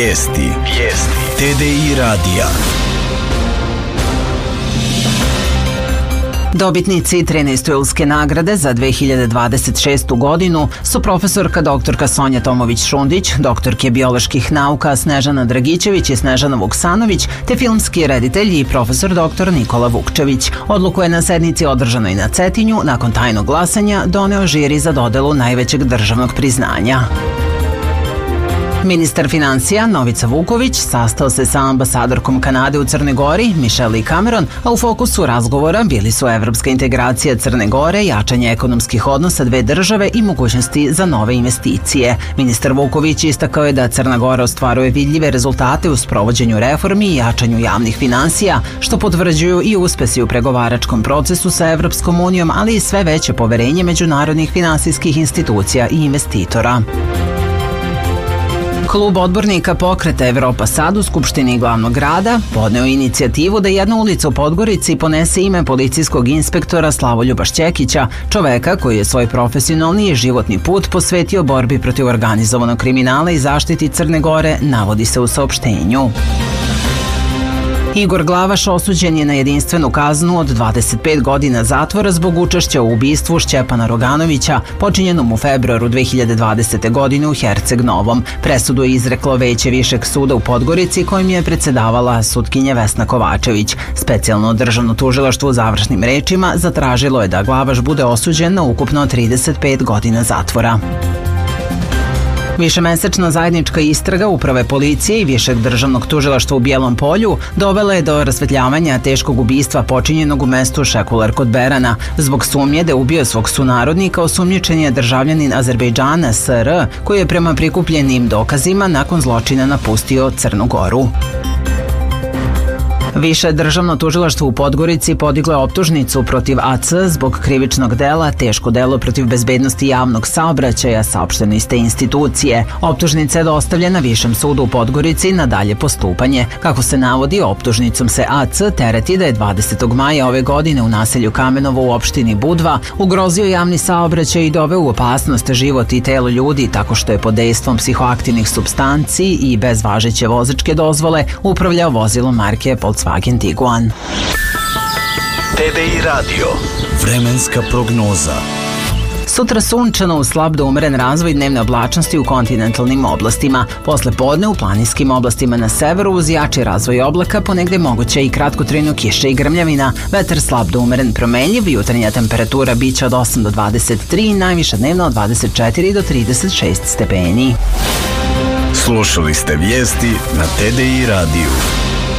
Vijesti. TDI radija. Dobitnici 13. Julske nagrade za 2026. godinu su profesorka dr. Sonja Tomović-Šundić, doktorke bioloških nauka Snežana Dragićević i Snežana Vuksanović, te filmski reditelj i profesor dr. Nikola Vukčević. Odluku je na sednici održanoj na Cetinju nakon tajnog glasanja doneo žiri za dodelu najvećeg državnog priznanja. Ministar finansija Novica Vuković sastao se sa ambasadorkom Kanade u Crnoj Gori, Michelle Cameron, a u fokusu razgovora bili su evropska integracija Crne Gore, jačanje ekonomskih odnosa dve države i mogućnosti za nove investicije. Ministar Vuković istakao je da Crna Gora ostvaruje vidljive rezultate u sprovođenju reformi i jačanju javnih finansija, što potvrđuju i uspesi u pregovaračkom procesu sa Evropskom unijom, ali i sve veće poverenje međunarodnih finansijskih institucija i investitora. Klub odbornika Pokreta Evropa Sad u Skupštini glavnog grada podneo inicijativu da jedna ulica u Podgorici ponese ime policijskog inspektora Slavoljuba Šćekića, čoveka koji je svoj profesionalni i životni put posvetio borbi protiv organizovanog kriminala i zaštiti Crne Gore, navodi se u saopštenju. Igor Glavaš osuđen je na jedinstvenu kaznu od 25 godina zatvora zbog učešća u ubistvu Šćepana Roganovića, počinjenom u februaru 2020. godine u Herceg Novom. Presudu je izreklo Veće Višeg suda u Podgorici, kojim je predsedavala sutkinja Vesna Kovačević. Specijalno državno tužilaštvo u završnim rečima zatražilo je da Glavaš bude osuđen na ukupno 35 godina zatvora. Višemesečna zajednička istraga Uprave policije i Višeg državnog tužilaštva u Bijelom Polju dovela je do rasvetljavanja teškog ubistva počinjenog u mestu Šekular kod Berana. Zbog sumnje da je ubio svog sunarodnika, osumnjičen je državljanin Azerbejdžana SR, koji je prema prikupljenim dokazima nakon zločina napustio Crnu Goru. Više državno tužilaštvo u Podgorici podiglo je optužnicu protiv AC zbog krivičnog dela teško delo protiv bezbednosti javnog saobraćaja, saopšteno iz te institucije. Optužnica je dostavljena Višem sudu u Podgorici na dalje postupanje. Kako se navodi, optužnicom se AC tereti da je 20. maja ove godine u naselju Kamenovo u opštini Budva ugrozio javni saobraćaj i doveo u opasnost život i telo ljudi tako što je pod dejstvom psihoaktivnih supstanci i bez važeće vozačke dozvole upravljao vozilom marke Volkswagen Tiguan. TDI radio. Vremenska prognoza. Sutra sunčano uz slab do umeren razvoj dnevne oblačnosti u kontinentalnim oblastima. Posle podne u planinskim oblastima na severu uz jači razvoj oblaka ponegde moguće i kratkotrajno kiše i grmljavina. Vetar slab do umeren promenljiv, jutarnja temperatura biće od 8 do 23, najviša dnevna od 24 do 36 stepeni. Slušali ste vijesti na TDI radiju.